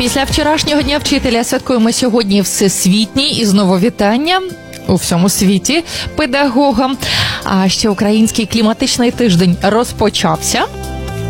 Після вчорашнього Дня вчителя святкуємо сьогодні Всесвітній, і знову вітання у всьому світі педагогам. А ще Український кліматичний тиждень розпочався.